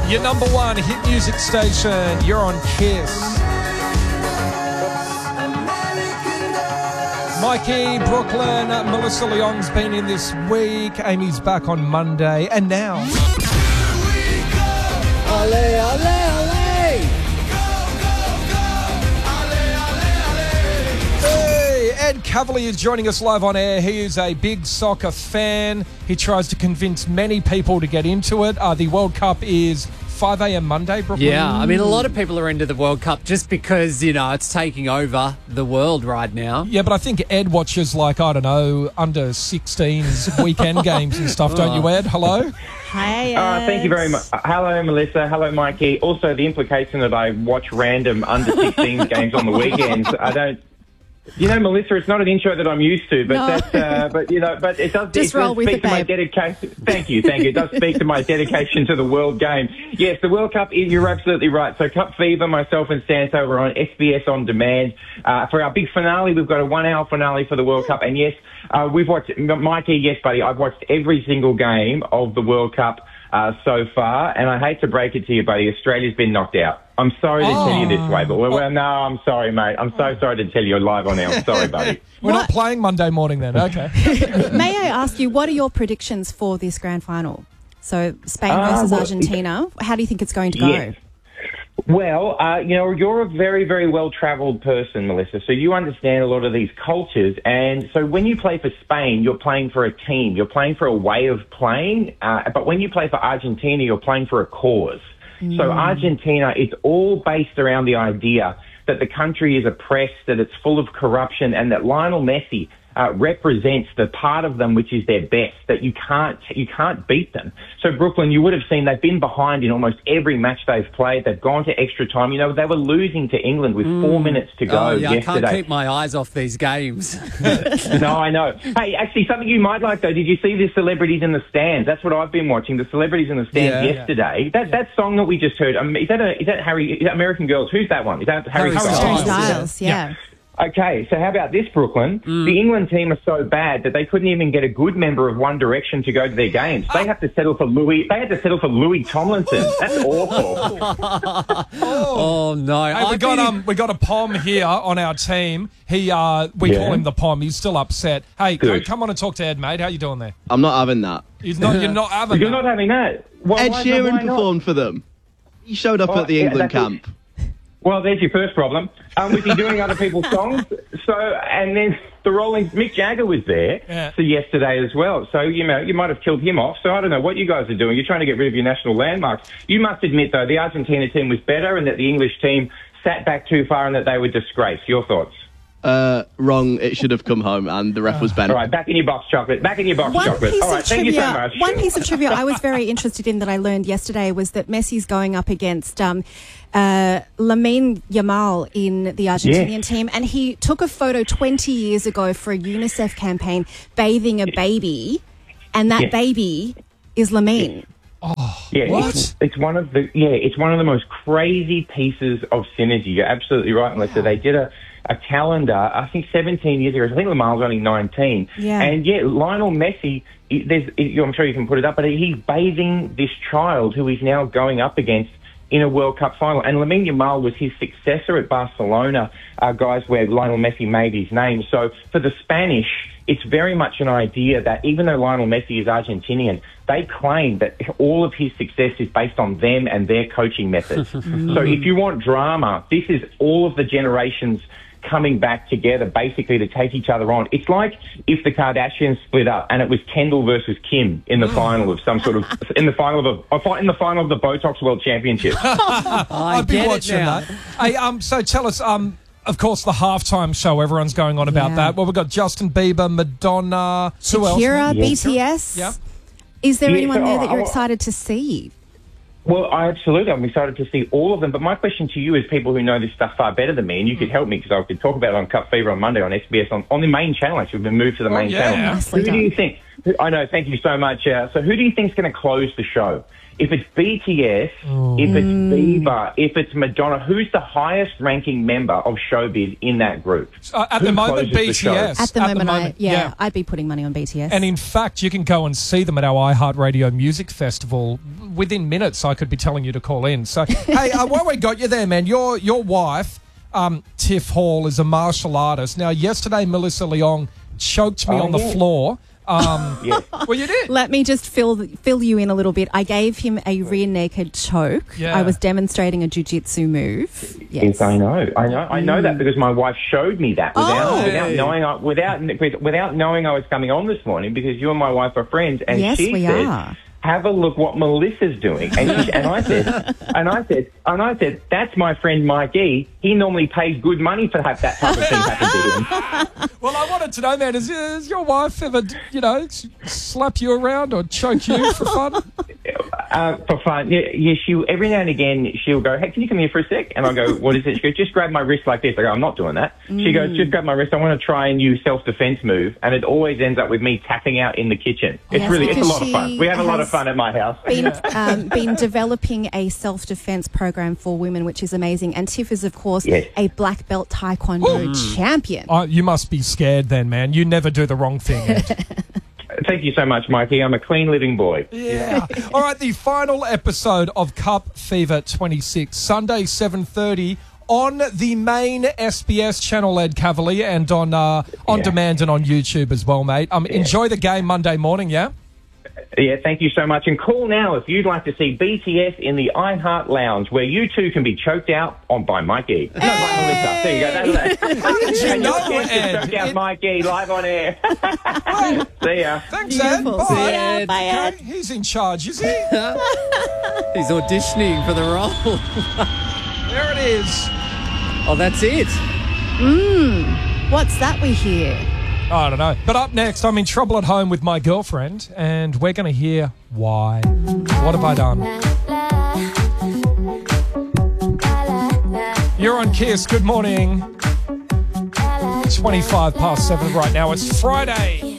Your number one hit music station. You're on Kiss. Mikey, Brooklyn, Melissa Leong's been in this week. Amy's back on Monday. And now... Ale, ale, ale! Hey, Ed Cavalier is joining us live on air. He is a big soccer fan. He tries to convince many people to get into it. The World Cup is 5 a.m. Monday, Brooklyn. Yeah, I mean, a lot of people are into the World Cup just because, you know, it's taking over the world right now. Yeah, but I think Ed watches, like, I don't know, under 16s weekend games and stuff, don't you, Ed? Hello? Hi, thank you very much. Hello, Melissa. Hello, Mikey. Also, the implication that I watch random under 16 games on the weekends, I don't... You know, Melissa, it's not an intro that I'm used to, but but it does Just roll with speak it, to my babe. dedication. Thank you. It does speak to my dedication to the World Game. Yes, the World Cup, you're absolutely right. So Cup Fever, myself and Santo, we're on SBS On Demand. For our big finale, we've got a 1 hour finale for the World Cup. And yes, we've watched, Mikey, yes, buddy, I've watched every single game of the World Cup so far. And I hate to break it to you, buddy, Australia's been knocked out. I'm sorry to tell you this way, but no, I'm sorry, mate. I'm so sorry to tell you live on air. I'm sorry, buddy. We're not playing Monday morning then, okay. May I ask you, what are your predictions for this grand final? So Spain versus Argentina. How do you think it's going to go? Yes. Well, you know, you're a very, very well-travelled person, Melissa, so you understand a lot of these cultures. And so when you play for Spain, you're playing for a team. You're playing for a way of playing. But when you play for Argentina, you're playing for a cause. So Argentina, it's all based around the idea that the country is oppressed, that it's full of corruption, and that Lionel Messi represents the part of them which is their best, that you can't beat them. So Brooklyn, you would have seen they've been behind in almost every match they've played. They've gone to extra time. You know, they were losing to England with 4 minutes to go yesterday. I can't keep my eyes off these games. No, I know. Hey, actually, something you might like, though, did you see the celebrities in the stands? That's what I've been watching, the celebrities in the stands yesterday. That song that we just heard, is that American Girls? Who's that one? Is that Harry Styles? Harry Styles, yeah. Okay, so how about this, Brooklyn? The England team are so bad that they couldn't even get a good member of One Direction to go to their games. They have to settle for Louis. They had to settle for Louis Tomlinson. That's awful. Oh no! Hey, we got a Pom here on our team. We call him the Pom. He's still upset. Hey, come on and talk to Ed, mate. How you doing there? I'm not having that. You're not having that. You're not having that. Well, Ed Sheeran performed for them. He showed up at the England camp. Well, there's your first problem. Was he doing other people's songs? And then Mick Jagger was there yesterday as well. So, you know, you might have killed him off. So I don't know what you guys are doing. You're trying to get rid of your national landmarks. You must admit, though, the Argentina team was better and that the English team sat back too far and that they were disgraced. Your thoughts? Wrong. It should have come home and the ref was better. All right, back in your box, chocolate. Back in your box, chocolate. All right, thank you so much. One piece of trivia I was very interested in that I learned yesterday was that Messi's going up against Lamine Yamal in the Argentinian team, and he took a photo 20 years ago for a UNICEF campaign bathing a baby, and that baby is Lamine. What? It's one of the most crazy pieces of synergy. You're absolutely right, Melissa. They did a calendar, I think 17 years ago. I think Lamar's only 19. Yeah. And Lionel Messi, I'm sure you can put it up, but he's bathing this child who he's now going up against in a World Cup final. And Lamine Yamal was his successor at Barcelona, guys, where Lionel Messi made his name. So for the Spanish, it's very much an idea that even though Lionel Messi is Argentinian, they claim that all of his success is based on them and their coaching methods. So if you want drama, this is all of the generations coming back together basically to take each other on. It's like if the Kardashians split up and it was Kendall versus Kim in the final of some sort of in the final of the Botox World Championship. I'd be watching that. Hey, so tell us, of course, the halftime show. Everyone's going on about that. Well, we've got Justin Bieber, Madonna, who else? Shakira, BTS. Yeah. Is there anyone there that you're excited to see? Well, I'm excited to see all of them. But my question to you is people who know this stuff far better than me, and you could help me because I could talk about it on Cup Fever on Monday on SBS on the main channel. Actually, we've been moved to the main channel. Nicely Who do you think? I know. Thank you so much. So who do you think's going to close the show? If it's BTS, if it's Bieber, if it's Madonna, who's the highest ranking member of showbiz in that group? At the moment, BTS. At the moment, I'd be putting money on BTS. And in fact, you can go and see them at our iHeartRadio Music Festival. Within minutes, I could be telling you to call in. So, hey, while we got you there, man, your wife, Tiff Hall, is a martial artist. Now, yesterday, Melissa Leong choked me on the floor. Yes. Well, you did. Let me just fill you in a little bit. I gave him a rear naked choke. Yeah. I was demonstrating a jiu-jitsu move. Yes, I know that because my wife showed me that without knowing I was coming on this morning, because you and my wife are friends, and yes, she we said, are. have a look what Melissa's doing. And I said, that's my friend Mike E. He normally pays good money to have that type of thing happen to him. Well, I wanted to know, man, is your wife ever, slap you around or choke you for fun? For fun. Yeah, every now and again, she'll go, hey, can you come here for a sec? And I'll go, what is it? She goes, just grab my wrist like this. I go, I'm not doing that. She goes, just grab my wrist. I want to try a new self-defense move. And it always ends up with me tapping out in the kitchen. It's a lot of fun. We have a lot of fun at my house. Been developing a self-defense program for women, which is amazing. And Tiff is, of course, a black belt taekwondo champion. You must be scared then, man. You never do the wrong thing, Ed. Thank you so much, Mikey. I'm a clean living boy. Yeah. All right, the final episode of Cup Fever 26, Sunday 7:30 on the main SBS channel, Ed Cavalier, and on demand and on YouTube as well, mate. Enjoy the game Monday morning, yeah? Yeah, thank you so much. And call now if you'd like to see BTS in the iHeart Lounge, where you two can be choked out by Mike E. No, by Melissa. There you go. And your chance to choke out Mike E live on air. See ya. Thanks, Ed. Bye. Bye, Ed. Okay, he's in charge, is he? He's auditioning for the role. There it is. Oh, that's it. What's that we hear? I don't know. But up next, I'm in trouble at home with my girlfriend, and we're going to hear why. What have I done? You're on Kiss. Good morning. 25 past 7 right now. It's Friday.